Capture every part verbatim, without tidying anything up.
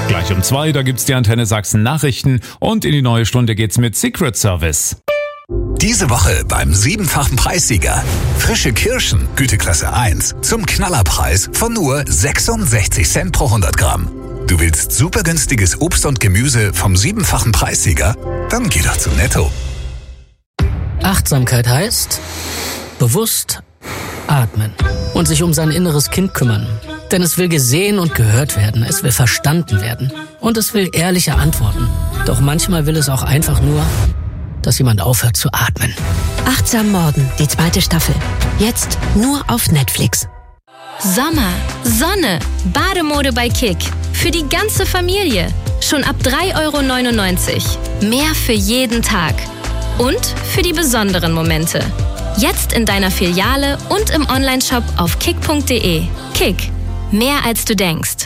Gleich um zwei, da gibt's die Antenne Sachsen Nachrichten und in die neue Stunde geht's mit Secret Service. Diese Woche beim siebenfachen Preissieger. Frische Kirschen, Güteklasse eins, zum Knallerpreis von nur sechsundsechzig Cent pro hundert Gramm. Du willst super günstiges Obst und Gemüse vom siebenfachen Preissieger? Dann geh doch zu Netto. Achtsamkeit heißt bewusst atmen und sich um sein inneres Kind kümmern. Denn es will gesehen und gehört werden, es will verstanden werden und es will ehrliche Antworten. Doch manchmal will es auch einfach nur, dass jemand aufhört zu atmen. Achtsam Morden, die zweite Staffel. Jetzt nur auf Netflix. Sommer, Sonne, Bademode bei Kick. Für die ganze Familie. Schon ab drei Euro neunundneunzig. Mehr für jeden Tag. Und für die besonderen Momente. Jetzt in deiner Filiale und im Onlineshop auf kick punkt de. Kick. Mehr als du denkst.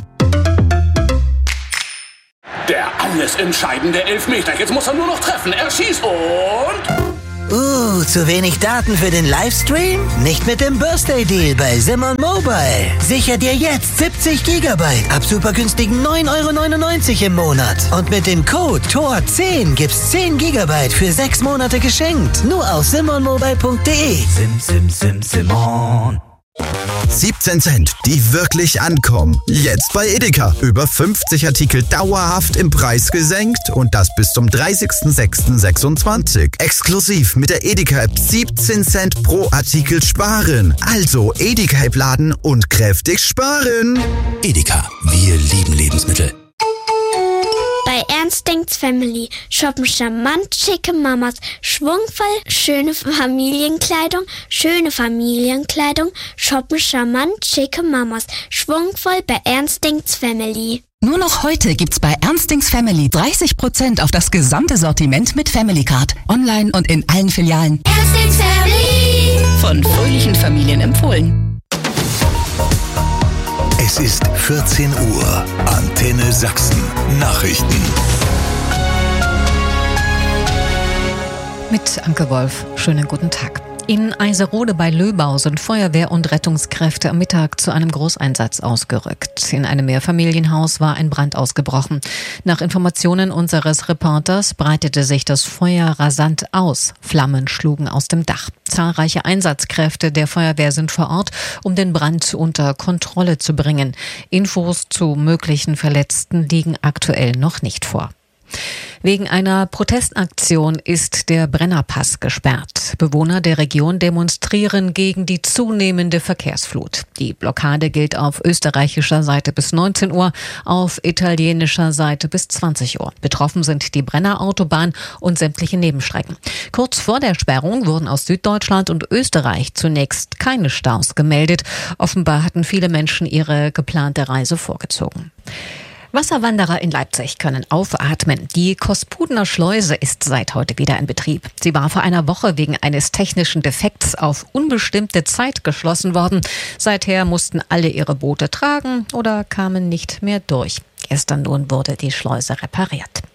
Der alles entscheidende Elfmeter. Jetzt muss er nur noch treffen. Er schießt und... Uh, zu wenig Daten für den Livestream? Nicht mit dem Birthday Deal bei Simon Mobile. Sicher dir jetzt siebzig Gigabyte ab super günstigen neun Euro neunundneunzig im Monat. Und mit dem Code T O R zehn gibt's zehn Gigabyte für sechs Monate geschenkt. Nur auf simon mobile punkt de. Sim, sim, sim, Simon. siebzehn Cent, die wirklich ankommen. Jetzt bei Edeka. Über fünfzig Artikel dauerhaft im Preis gesenkt und das bis zum dreißigsten sechsten sechsundzwanzig. Exklusiv mit der Edeka-App siebzehn Cent pro Artikel sparen. Also Edeka-App laden und kräftig sparen. Edeka, wir lieben Lebensmittel. Bei Ernst denkt's Family shoppen charmant schicke Mamas, schwungvoll schöne Familienkleidung, schöne Familienkleidung, shoppen charmant schicke Mamas, schwungvoll bei Ernst denkt's Family. Nur noch heute gibt's bei Ernst denkt's Family dreißig Prozent auf das gesamte Sortiment mit Family Card. Online und in allen Filialen. Ernst denkt's Family. Von fröhlichen Familien empfohlen. Es ist vierzehn Uhr. Antenne Sachsen. Nachrichten. Mit Anke Wolf. Schönen guten Tag. In Eiserode bei Löbau sind Feuerwehr und Rettungskräfte am Mittag zu einem Großeinsatz ausgerückt. In einem Mehrfamilienhaus war ein Brand ausgebrochen. Nach Informationen unseres Reporters breitete sich das Feuer rasant aus. Flammen schlugen aus dem Dach. Zahlreiche Einsatzkräfte der Feuerwehr sind vor Ort, um den Brand unter Kontrolle zu bringen. Infos zu möglichen Verletzten liegen aktuell noch nicht vor. Wegen einer Protestaktion ist der Brennerpass gesperrt. Bewohner der Region demonstrieren gegen die zunehmende Verkehrsflut. Die Blockade gilt auf österreichischer Seite bis neunzehn Uhr, auf italienischer Seite bis zwanzig Uhr. Betroffen sind die Brennerautobahn und sämtliche Nebenstrecken. Kurz vor der Sperrung wurden aus Süddeutschland und Österreich zunächst keine Staus gemeldet. Offenbar hatten viele Menschen ihre geplante Reise vorgezogen. Wasserwanderer in Leipzig können aufatmen. Die Kospudener Schleuse ist seit heute wieder in Betrieb. Sie war vor einer Woche wegen eines technischen Defekts auf unbestimmte Zeit geschlossen worden. Seither mussten alle ihre Boote tragen oder kamen nicht mehr durch. Gestern nun wurde die Schleuse repariert.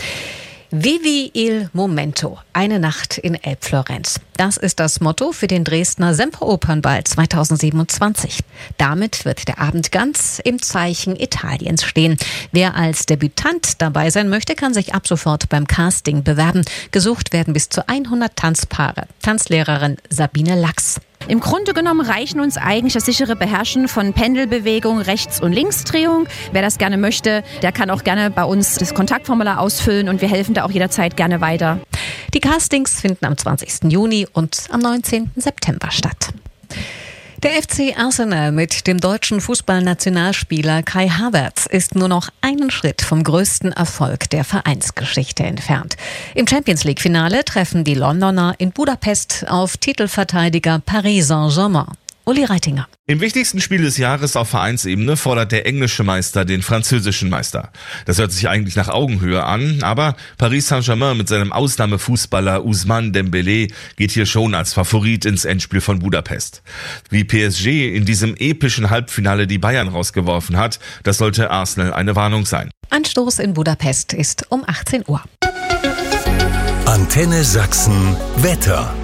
Vivi il Momento, eine Nacht in Elbflorenz. Das ist das Motto für den Dresdner Semperopernball zweitausendsiebenundzwanzig. Damit wird der Abend ganz im Zeichen Italiens stehen. Wer als Debütant dabei sein möchte, kann sich ab sofort beim Casting bewerben. Gesucht werden bis zu hundert Tanzpaare. Tanzlehrerin Sabine Lachs. Im Grunde genommen reichen uns eigentlich das sichere Beherrschen von Pendelbewegung, Rechts- und Linksdrehung. Wer das gerne möchte, der kann auch gerne bei uns das Kontaktformular ausfüllen und wir helfen da auch jederzeit gerne weiter. Die Castings finden am zwanzigsten Juni und am neunzehnten September statt. Der F C Arsenal mit dem deutschen Fußballnationalspieler Kai Havertz ist nur noch einen Schritt vom größten Erfolg der Vereinsgeschichte entfernt. Im Champions-League-Finale treffen die Londoner in Budapest auf Titelverteidiger Paris Saint-Germain. Uli Reitinger. Im wichtigsten Spiel des Jahres auf Vereinsebene fordert der englische Meister den französischen Meister. Das hört sich eigentlich nach Augenhöhe an, aber Paris Saint-Germain mit seinem Ausnahmefußballer Ousmane Dembélé geht hier schon als Favorit ins Endspiel von Budapest. Wie P S G in diesem epischen Halbfinale die Bayern rausgeworfen hat, das sollte Arsenal eine Warnung sein. Anstoß in Budapest ist um achtzehn Uhr. Antenne Sachsen Wetter.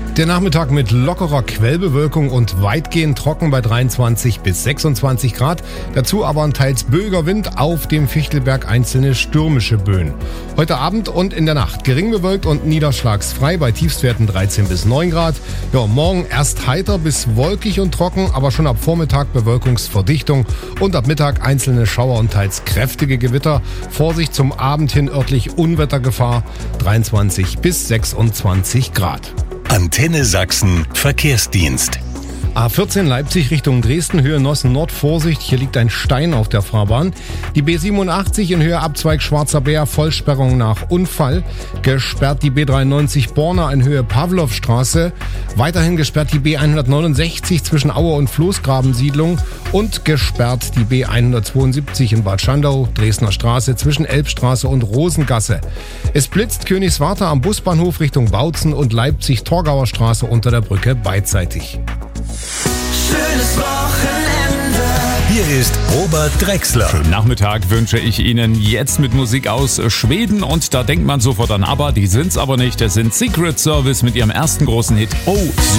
Der Nachmittag mit lockerer Quellbewölkung und weitgehend trocken bei dreiundzwanzig bis sechsundzwanzig Grad. Dazu aber ein teils böiger Wind, auf dem Fichtelberg einzelne stürmische Böen. Heute Abend und in der Nacht gering bewölkt und niederschlagsfrei bei Tiefstwerten dreizehn bis neun Grad. Ja, morgen erst heiter bis wolkig und trocken, aber schon ab Vormittag Bewölkungsverdichtung und ab Mittag einzelne Schauer und teils kräftige Gewitter. Vorsicht zum Abend hin örtlich Unwettergefahr, dreiundzwanzig bis sechsundzwanzig Grad. Antenne Sachsen Verkehrsdienst. A vierzehn Leipzig Richtung Dresden, Höhe Nossen Nord, Vorsicht, hier liegt ein Stein auf der Fahrbahn. Die B siebenundachtzig in Höhe Abzweig Schwarzer Bär, Vollsperrung nach Unfall. Gesperrt die B dreiundneunzig Borna in Höhe Pawlowstraße. Weiterhin gesperrt die B hundertneunundsechzig zwischen Aue und Floßgrabensiedlung. Und gesperrt die B hundertzweiundsiebzig in Bad Schandau, Dresdner Straße zwischen Elbstraße und Rosengasse. Es blitzt Königswarter am Busbahnhof Richtung Bautzen und Leipzig-Torgauer Straße unter der Brücke beidseitig. Schönes Wochenende. Hier ist Robert Drexler. Schönen Nachmittag wünsche ich Ihnen jetzt mit Musik aus Schweden und da denkt man sofort an ABBA, die sind's aber nicht. Es sind Secret Service mit ihrem ersten großen Hit Oh So.